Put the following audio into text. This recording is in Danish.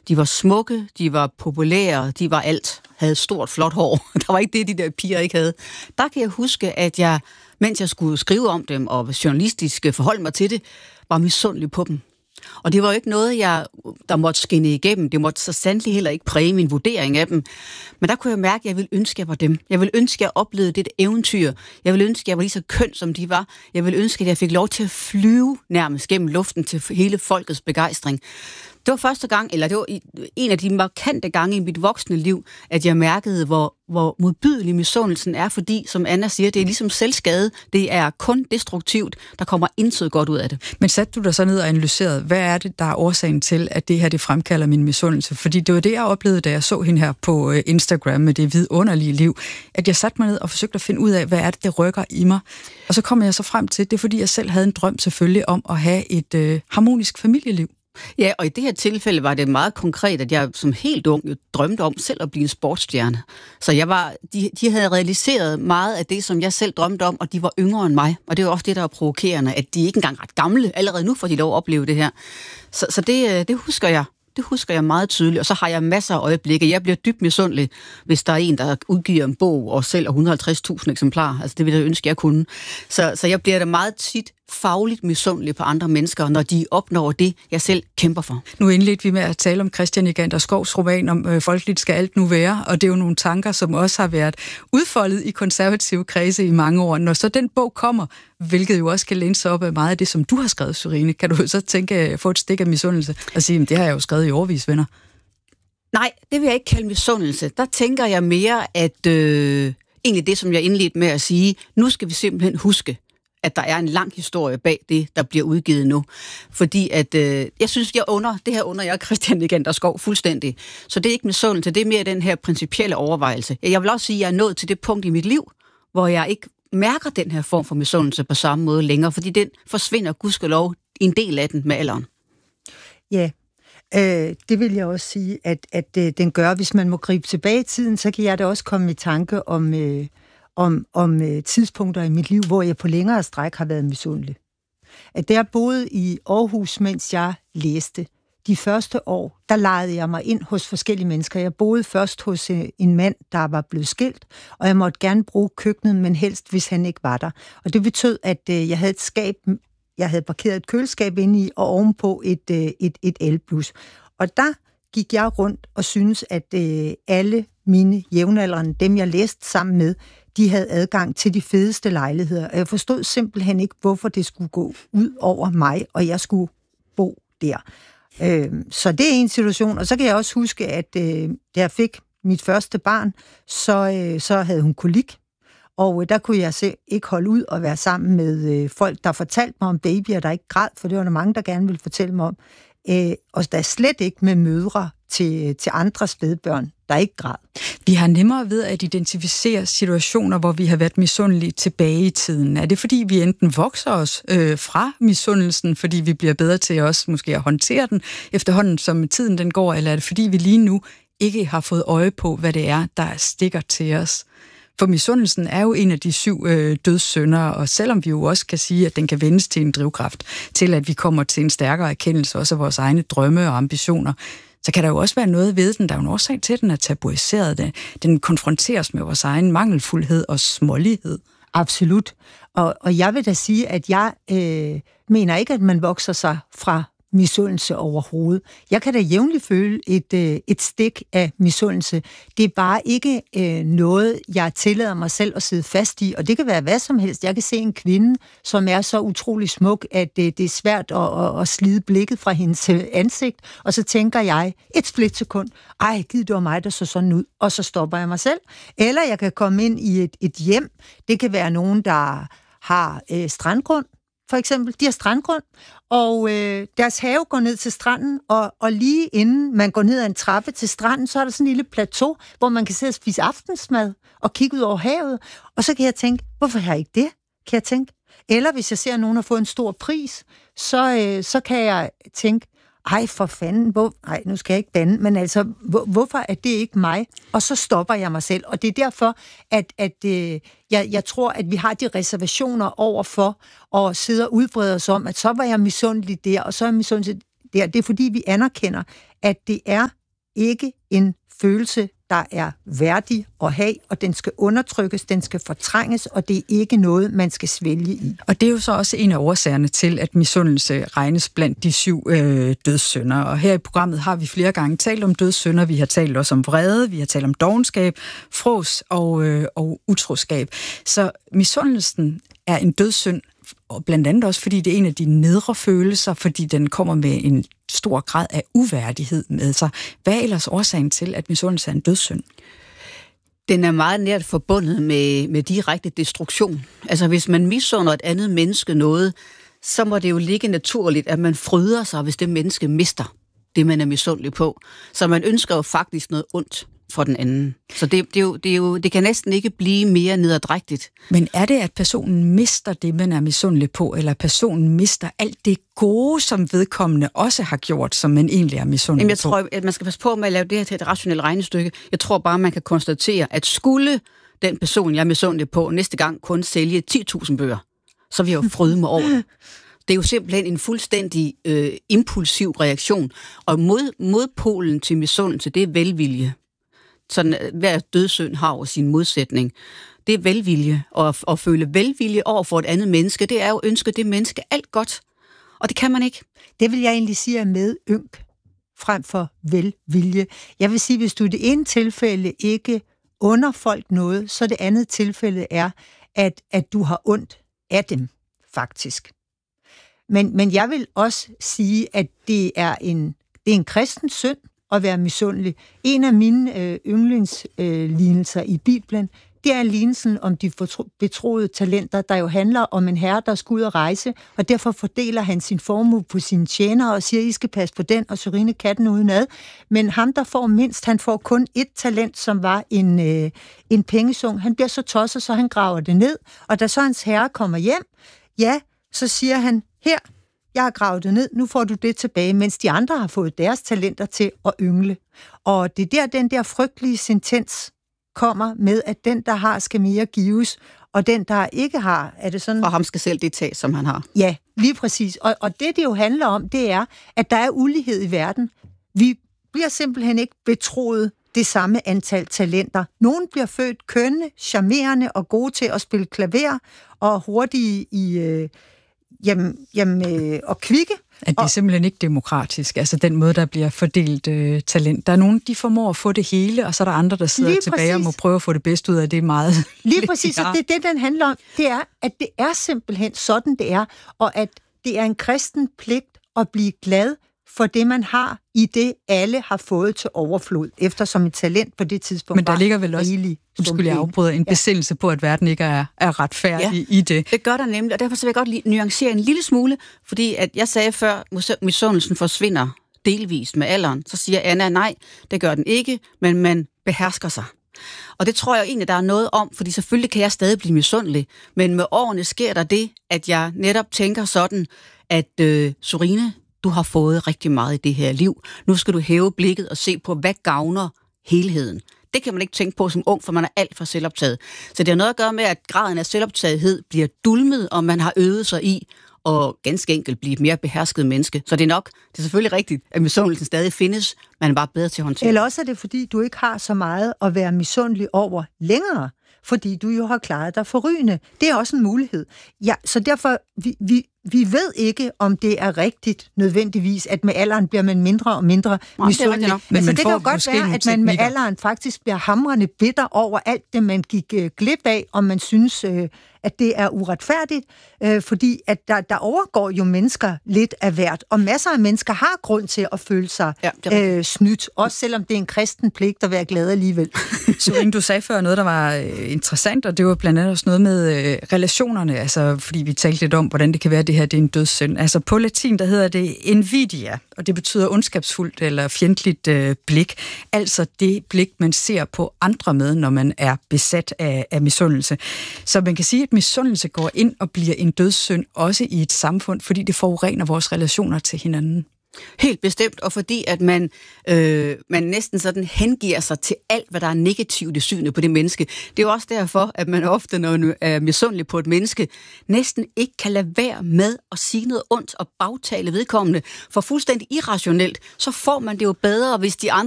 De var smukke, de var populære, de var alt. Havde stort, flot hår. Der var ikke det, de der piger ikke havde. Der kan jeg huske, at jeg, mens jeg skulle skrive om dem, og journalistisk forholde mig til det, var misundelig på dem. Og det var jo ikke noget, der måtte skinne igennem. Det måtte så sandelig heller ikke præge min vurdering af dem. Men der kunne jeg mærke, at jeg ville ønske, at jeg var dem. Jeg ville ønske, at jeg oplevede det eventyr. Jeg ville ønske, at jeg var lige så køn, som de var. Jeg ville ønske, at jeg fik lov til at flyve nærmest gennem luften til hele folkets begejstring. Det var første gang, eller det var en af de markante gange i mit voksne liv, at jeg mærkede, hvor modbydelig misundelsen er, fordi, som Anna siger, det er ligesom selvskade. Det er kun destruktivt. Der kommer intet godt ud af det. Men satte du dig så ned og analyserede, hvad er det, der er årsagen til, at det her det fremkalder min misundelse? Fordi det var det, jeg oplevede, da jeg så hende her på Instagram med det vidunderlige liv, at jeg satte mig ned og forsøgte at finde ud af, hvad er det, der rykker i mig. Og så kom jeg så frem til, det er fordi, jeg selv havde en drøm selvfølgelig om at have et harmonisk familieliv. Ja, og i det her tilfælde var det meget konkret, at jeg som helt ung drømte om selv at blive en sportsstjerne. Så de havde realiseret meget af det, som jeg selv drømte om, og de var yngre end mig. Og det er også det, der er provokerende, at de ikke engang ret gamle. Allerede nu får de lov at opleve det her. Så det husker jeg. Det husker jeg meget tydeligt, og så har jeg masser af øjeblikke. Jeg bliver dybt misundelig, hvis der er en, der udgiver en bog og sælger 150.000 eksemplarer. Altså det ville jeg ønske, jeg kunne. Så jeg bliver da meget tit fagligt misundelig på andre mennesker, når de opnår det, jeg selv kæmper for. Nu indledte vi med at tale om Christian Igander Skovs roman om folkeligt skal alt nu være, og det er jo nogle tanker, som også har været udfoldet i konservative kredse i mange år. Når så den bog kommer, hvilket jo også kan læne sig op af meget af det, som du har skrevet, Sørine, kan du så tænke, få et stik af misundelse og sige, det har jeg jo skrevet i årevis, venner? Nej, det vil jeg ikke kalde misundelse. Der tænker jeg mere, at egentlig det, som jeg indledte med at sige, nu skal vi simpelthen huske, at der er en lang historie bag det, der bliver udgivet nu. Fordi at, jeg synes, det her under jeg Christian Igander Skov fuldstændig. Så det er ikke misundelse, det er mere den her principielle overvejelse. Jeg vil også sige, at jeg er nået til det punkt i mit liv, hvor jeg ikke mærker den her form for misundelse på samme måde længere, fordi den forsvinder, gudskelov, en del af den med alderen. Ja, det vil jeg også sige, at den gør. Hvis man må gribe tilbage i tiden, så kan jeg da også komme i tanke om tidspunkter i mit liv, hvor jeg på længere stræk har været misundelig. At da jeg boede i Aarhus, mens jeg læste, de første år, der lejede jeg mig ind hos forskellige mennesker. Jeg boede først hos en mand, der var blevet skilt, og jeg måtte gerne bruge køkkenet, men helst, hvis han ikke var der. Og det betød, at jeg havde et skab, jeg havde parkeret et køleskab inde i, og ovenpå et elblus. Og der gik jeg rundt og syntes, at alle mine jævnaldrende, dem jeg læste sammen med, de havde adgang til de fedeste lejligheder. Og jeg forstod simpelthen ikke, hvorfor det skulle gå ud over mig, og jeg skulle bo der. Så det er en situation. Og så kan jeg også huske, at da jeg fik mit første barn, så havde hun kolik. Og der kunne jeg ikke holde ud og være sammen med folk, der fortalte mig om babyer, der ikke græd, for det var der mange, der gerne ville fortælle mig om. Og der er slet ikke med mødre til andre spædbørn, der ikke græd. Vi har nemmere ved at identificere situationer, hvor vi har været misundelige tilbage i tiden. Er det fordi, vi enten vokser os fra misundelsen, fordi vi bliver bedre til også måske at håndtere den efterhånden, som tiden den går, eller er det fordi, vi lige nu ikke har fået øje på, hvad det er, der stikker til os? For misundelsen er jo en af de 7 dødssynder, og selvom vi jo også kan sige, at den kan vendes til en drivkraft, til at vi kommer til en stærkere erkendelse også af vores egne drømme og ambitioner, så kan der jo også være noget ved den. Der er jo en årsag til, at den er tabuiseret. Den konfronteres med vores egen mangelfuldhed og smålighed. Absolut. Og jeg vil da sige, at jeg mener ikke, at man vokser sig fra misundelse overhovedet. Jeg kan da jævnligt føle et stik af misundelse. Det er bare ikke noget, jeg tillader mig selv at sidde fast i, og det kan være hvad som helst. Jeg kan se en kvinde, som er så utrolig smuk, at det er svært at slide blikket fra hendes ansigt, og så tænker jeg et splitsekund, gid det var mig, der så sådan ud, og så stopper jeg mig selv. Eller jeg kan komme ind i et hjem. Det kan være nogen, der har strandgrund, for eksempel. De har strandgrund, og deres have går ned til stranden, og lige inden man går ned ad en trappe til stranden, så er der sådan en lille plateau, hvor man kan sidde og spise aftensmad og kigge ud over havet. Og så kan jeg tænke, hvorfor har jeg ikke det? Kan jeg tænke. Eller hvis jeg ser, at nogen har fået en stor pris, så kan jeg tænke, for fanden, nu skal jeg ikke bande, men altså, hvorfor er det ikke mig? Og så stopper jeg mig selv. Og det er derfor, at jeg tror, at vi har de reservationer over for at sidde og udbrede os om, at så var jeg misundelig der, og så er jeg misundelig der. Det er fordi, vi anerkender, at det er ikke en følelse, der er værdig at have, og den skal undertrykkes, den skal fortrænges, og det er ikke noget, man skal svælge i. Og det er jo så også en af årsagerne til, at misundelse regnes blandt de 7 dødssynder. Og her i programmet har vi flere gange talt om dødssynder. Vi har talt også om vrede, vi har talt om dovenskab, frås og utroskab. Så misundelsen er en dødssynd, og blandt andet også, fordi det er en af de nedre følelser, fordi den kommer med en stor grad af uværdighed med sig. Hvad er ellers årsagen til, at misundelse er en dødssynd? Den er meget nært forbundet med direkte destruktion. Altså hvis man misunder et andet menneske noget, så må det jo ligge naturligt, at man fryder sig, hvis det menneske mister det, man er misundelig på. Så man ønsker jo faktisk noget ondt for den anden. Så det kan næsten ikke blive mere nederdrægtigt. Men er det, at personen mister det, man er misundelig på, eller personen mister alt det gode, som vedkommende også har gjort, som man egentlig er misundelig på? Jeg tror, at man skal passe på med at lave det her til et rationelt regnestykke. Jeg tror bare, man kan konstatere, at skulle den person, jeg er misundelig på, næste gang kun sælge 10.000 bøger, så vil jeg jo fryde mig over. Det er jo simpelthen en fuldstændig impulsiv reaktion. Og modpolen til misundelse, det er velvilje. Sådan hver dødssynd har jo sin modsætning. Det er velvilje, og at føle velvilje over for et andet menneske, det er jo at ønske det menneske alt godt. Og det kan man ikke. Det vil jeg egentlig sige er med ynk frem for velvilje. Jeg vil sige, hvis du i det ene tilfælde ikke under folk noget, så det andet tilfælde er, at du har ondt af dem, faktisk. Men jeg vil også sige, at det er en kristen synd at være misundelig. En af mine yndlingslignelser i Bibelen, det er lignelsen om de betroede talenter, der jo handler om en herre, der skal ud og rejse, og derfor fordeler han sin formue på sine tjenere og siger, I skal passe på den, og Sørine katten udenad. Men ham, der får mindst, han får kun 1 talent, som var en pengesum. Han bliver så tosset, så han graver det ned, og da så hans herre kommer hjem, ja, så siger han, her, jeg har gravet det ned, nu får du det tilbage, mens de andre har fået deres talenter til at yngle. Og det er der, den der frygtelige sentens kommer med, at den, der har, skal mere gives, og den, der ikke har, er det sådan... Og ham skal selv det tage, som han har. Ja, lige præcis. Og det jo handler om, det er, at der er ulighed i verden. Vi bliver simpelthen ikke betroet det samme antal talenter. Nogen bliver født kønne, charmerende og gode til at spille klaver, og hurtige i... og kvikke. At det er simpelthen ikke demokratisk, altså den måde, der bliver fordelt talent. Der er nogen, de formår at få det hele, og så er der andre, der sidder tilbage og må prøve at få det bedste ud af det meget. Lige præcis, og det den handler om, det er, at det er simpelthen sådan, det er, og at det er en kristen pligt at blive glad for det, man har, i det alle har fået til overflod, eftersom et talent på det tidspunkt. Men der ligger vel også, jeg afbryder, en besindelse på, at verden ikke er retfærdig i det. Det gør der nemlig, og derfor så vil jeg godt nuancere en lille smule, fordi at jeg sagde før, misundelsen forsvinder delvist med alderen. Så siger Anna, nej, det gør den ikke, men man behersker sig. Og det tror jeg egentlig, der er noget om, fordi selvfølgelig kan jeg stadig blive misundelig, men med årene sker der det, at jeg netop tænker sådan, at Sørine, du har fået rigtig meget i det her liv. Nu skal du hæve blikket og se på, hvad gavner helheden. Det kan man ikke tænke på som ung, for man er alt for selvoptaget. Så det har noget at gøre med, at graden af selvoptagethed bliver dulmet, og man har øvet sig i og ganske enkelt blive et mere behersket menneske. Så det er selvfølgelig rigtigt, at misundelsen stadig findes, man er bare bedre til at håndtere. Eller også er det, fordi du ikke har så meget at være misundelig over længere, fordi du jo har klaret dig forrygende. Det er også en mulighed. Ja, så derfor, vi ved ikke, om det er rigtigt nødvendigvis, at med alderen bliver man mindre og mindre misundelig. Men altså, det kan jo godt være, at man med alderen faktisk bliver hamrende bitter over alt det, man gik glip af, og man synes, at det er uretfærdigt, fordi at der overgår jo mennesker lidt af hvert, og masser af mennesker har grund til at føle sig snydt, også selvom det er en kristen pligt at være glad alligevel. Sørine, du sagde før noget, der var interessant, og det var blandt andet også noget med relationerne, altså fordi vi talte lidt om, hvordan det kan være, at det her det er en dødssynd. Altså på latin, der hedder det invidia, og det betyder ondskabsfuldt eller fjendtligt blik. Altså det blik, man ser på andre med, når man er besat af misundelse. Så man kan sige, at misundelse går ind og bliver en dødssynd også i et samfund, fordi det forurener vores relationer til hinanden. Helt bestemt, og fordi at man næsten sådan hengiver sig til alt, hvad der er negativt i synet på det menneske. Det er jo også derfor, at man ofte, når man er misundelig på et menneske, næsten ikke kan lade være med at sige noget ondt og bagtale vedkommende. For fuldstændig irrationelt, så får man det jo bedre, hvis de andre